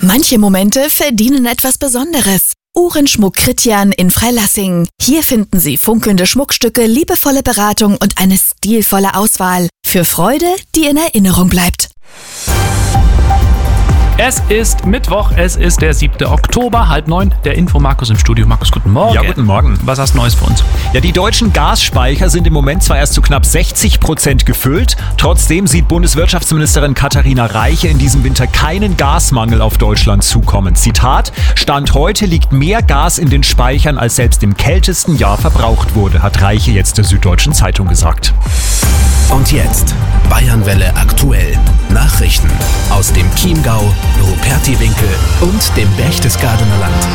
Manche Momente verdienen etwas Besonderes. Uhrenschmuck Kritjan in Freilassing. Hier finden Sie funkelnde Schmuckstücke, liebevolle Beratung und eine stilvolle Auswahl. Für Freude, die in Erinnerung bleibt. Es ist Mittwoch, es ist der 7. Oktober, 8:30. Der Info-Markus im Studio. Markus, guten Morgen. Ja, guten Morgen. Was hast du Neues für uns? Ja, die deutschen Gasspeicher sind im Moment zwar erst zu knapp 60% gefüllt, trotzdem sieht Bundeswirtschaftsministerin Katharina Reiche in diesem Winter keinen Gasmangel auf Deutschland zukommen. Zitat: Stand heute liegt mehr Gas in den Speichern, als selbst im kältesten Jahr verbraucht wurde, hat Reiche jetzt der Süddeutschen Zeitung gesagt. Und jetzt Bayernwelle aktuell. Nachrichten aus dem Chiemgau, Rupertiwinkel und dem Berchtesgadener Land.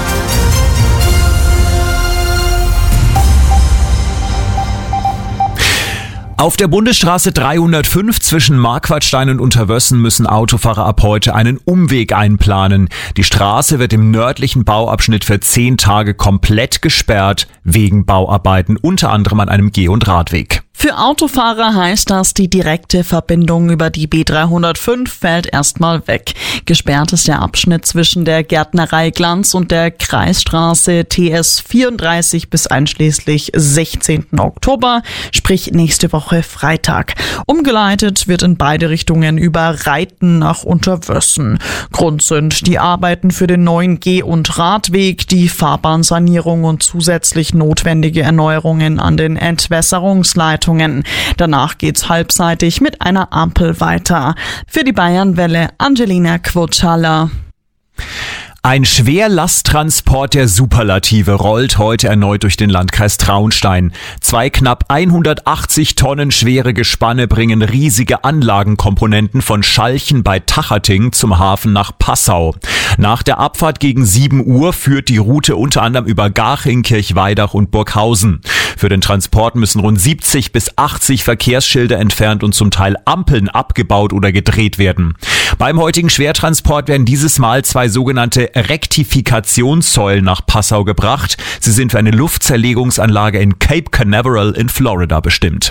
Auf der Bundesstraße 305 zwischen Marquardstein und Unterwössen müssen Autofahrer ab heute einen Umweg einplanen. Die Straße wird im nördlichen Bauabschnitt für 10 Tage komplett gesperrt wegen Bauarbeiten, unter anderem an einem Geh- und Radweg. Für Autofahrer heißt das, die direkte Verbindung über die B305 fällt erstmal weg. Gesperrt ist der Abschnitt zwischen der Gärtnerei Glanz und der Kreisstraße TS 34 bis einschließlich 16. Oktober, sprich nächste Woche Freitag. Umgeleitet wird in beide Richtungen über Reiten nach Unterwössen. Grund sind die Arbeiten für den neuen Geh- und Radweg, die Fahrbahnsanierung und zusätzlich notwendige Erneuerungen an den Entwässerungsleitungen. Danach geht's halbseitig mit einer Ampel weiter. Für die Bayernwelle Angelina Quotschala. Ein Schwerlasttransport der Superlative rollt heute erneut durch den Landkreis Traunstein. 2 knapp 180 Tonnen schwere Gespanne bringen riesige Anlagenkomponenten von Schalchen bei Tachating zum Hafen nach Passau. Nach der Abfahrt gegen 7 Uhr führt die Route unter anderem über Garching, Kirchweidach und Burghausen. Für den Transport müssen rund 70 bis 80 Verkehrsschilder entfernt und zum Teil Ampeln abgebaut oder gedreht werden. Beim heutigen Schwertransport werden dieses Mal 2 sogenannte Rektifikationssäulen nach Passau gebracht. Sie sind für eine Luftzerlegungsanlage in Cape Canaveral in Florida bestimmt.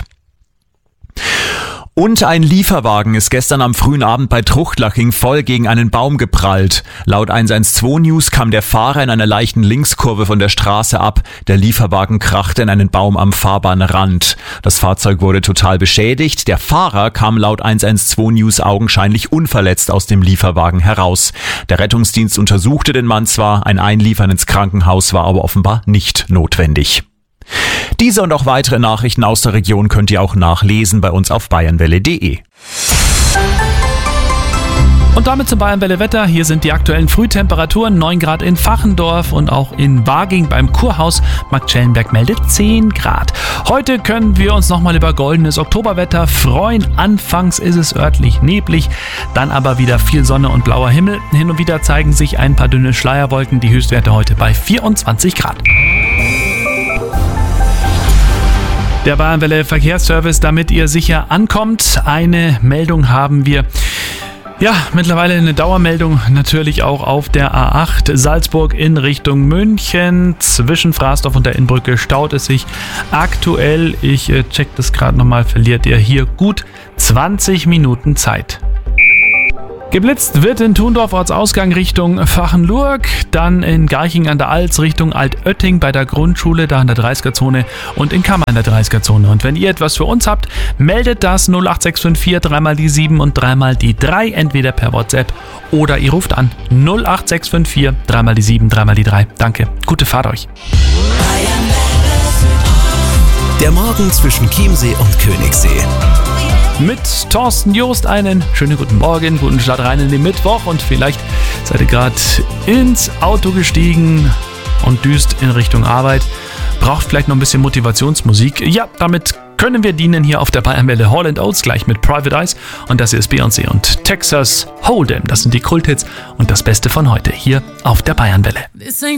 Und ein Lieferwagen ist gestern am frühen Abend bei Truchtlaching voll gegen einen Baum geprallt. Laut 112 News kam der Fahrer in einer leichten Linkskurve von der Straße ab. Der Lieferwagen krachte in einen Baum am Fahrbahnrand. Das Fahrzeug wurde total beschädigt. Der Fahrer kam laut 112 News augenscheinlich unverletzt aus dem Lieferwagen heraus. Der Rettungsdienst untersuchte den Mann zwar, ein Einliefern ins Krankenhaus war aber offenbar nicht notwendig. Diese und auch weitere Nachrichten aus der Region könnt ihr auch nachlesen bei uns auf bayernwelle.de. Und damit zum Bayernwelle Wetter. Hier sind die aktuellen Frühtemperaturen. 9 Grad in Fachendorf und auch in Waging beim Kurhaus. Markt Schellenberg meldet 10 Grad. Heute können wir uns nochmal über goldenes Oktoberwetter freuen. Anfangs ist es örtlich neblig, dann aber wieder viel Sonne und blauer Himmel. Hin und wieder zeigen sich ein paar dünne Schleierwolken. Die Höchstwerte heute bei 24 Grad. Der Bayernwelle Verkehrsservice, damit ihr sicher ankommt. Eine Meldung haben wir. Ja, mittlerweile eine Dauermeldung natürlich auch auf der A8 Salzburg in Richtung München. Zwischen Frasdorf und der Innbrücke staut es sich aktuell. Ich check das gerade nochmal, verliert ihr hier gut 20 Minuten Zeit. Geblitzt wird in Thundorf Ortsausgang Richtung Fachenlurg, dann in Garching an der Alz Richtung Altötting bei der Grundschule, da in der 30er-Zone und in Kammer in der 30er-Zone. Und wenn ihr etwas für uns habt, meldet das 08654 3 die 7 und 3 die 3, entweder per WhatsApp oder ihr ruft an 08654 3 die 7, 3 die 3. Danke, gute Fahrt euch. Der Morgen zwischen Chiemsee und Königssee. Mit Thorsten Joost einen schönen guten Morgen, guten Start rein in den Mittwoch und vielleicht seid ihr gerade ins Auto gestiegen und düst in Richtung Arbeit. Braucht vielleicht noch ein bisschen Motivationsmusik. Ja, damit können wir dienen hier auf der Bayernwelle Hall & Oates gleich mit Private Eyes und das hier ist Beyoncé und Texas Hold'em. Das sind die Kulthits und das Beste von heute hier auf der Bayernwelle.